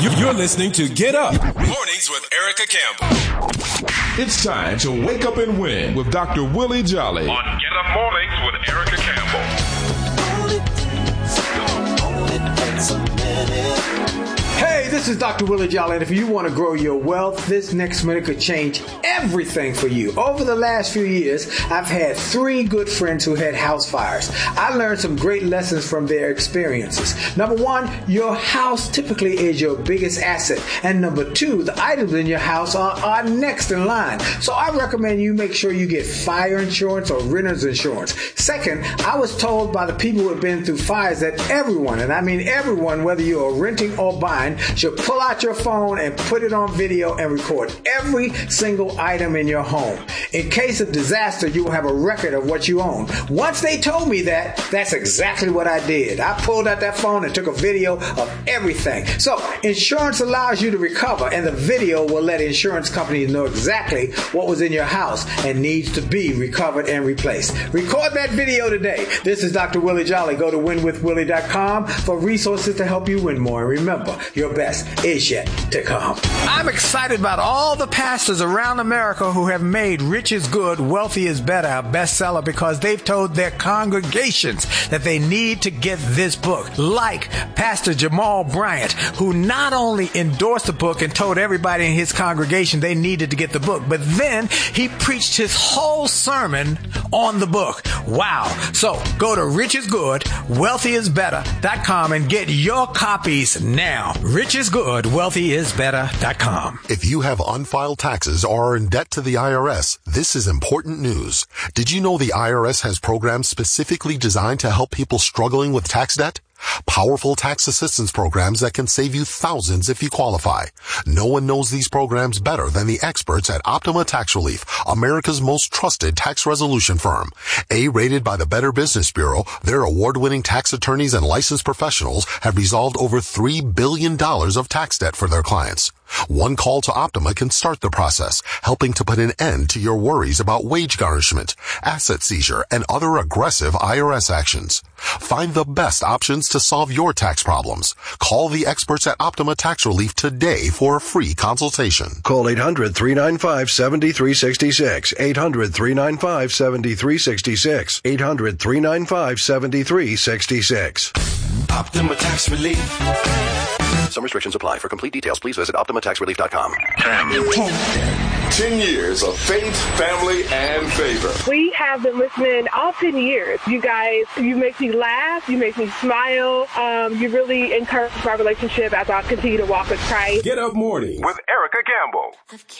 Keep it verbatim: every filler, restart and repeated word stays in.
You're listening to Get Up Mornings with Erica Campbell. It's time to wake up and win with Doctor Willie Jolly on Get Up Mornings with Erica Campbell. Hey, this is Doctor Willie Jolly, and if you want to grow your wealth, this next minute could change everything for you. Over the last few years, I've had three good friends who had house fires. I learned some great lessons from their experiences. Number one, your house typically is your biggest asset. And number two, the items in your house are, are next in line. So I recommend you make sure you get fire insurance or renter's insurance. Second, I was told by the people who have been through fires that everyone, and I mean everyone, whether you are renting or buying, should pull out your phone and put it on video and record every single item in your home. In case of disaster, you will have a record of what you own. Once they told me that, that's exactly what I did. I pulled out that phone and took a video of everything. So insurance allows you to recover, and the video will let insurance companies know exactly what was in your house and needs to be recovered and replaced. Record that video today. This is Doctor Willie Jolly. Go to win with willie dot com for resources to help you win more. And remember, your best is yet to come. I'm excited about all the pastors around America who have made Rich is Good, Wealthy is Better a bestseller because they've told their congregations that they need to get this book. Like Pastor Jamal Bryant, who not only endorsed the book and told everybody in his congregation they needed to get the book, but then he preached his whole sermon on the book. Wow. So go to rich is good, wealthy is better dot com and get your copies now. rich is good, wealthy is better dot com. If you have unfiled taxes or are in debt to the I R S, this is important news. Did you know the I R S has programs specifically designed to help people struggling with tax debt? Powerful tax assistance programs that can save you thousands if you qualify. No one knows these programs better than the experts at Optima Tax Relief, America's most trusted tax resolution firm. A-rated by the Better Business Bureau, their award-winning tax attorneys and licensed professionals have resolved over three billion dollars of tax debt for their clients. One call to Optima can start the process, helping to put an end to your worries about wage garnishment, asset seizure, and other aggressive I R S actions. Find the best options to solve your tax problems. Call the experts at Optima Tax Relief today for a free consultation. Call eight hundred, three nine five, seven three six six. eight hundred, three nine five, seven three six six. eight hundred, three nine five, seven three six six. Optima Tax Relief. Some restrictions apply. For complete details, please visit optima tax relief dot com. Ten years of faith, family, and favor. We have been listening all ten years. You guys, you make me laugh. You make me smile. Um, you really encourage my relationship as I continue to walk with Christ. Get Up Mornings with Erica Campbell.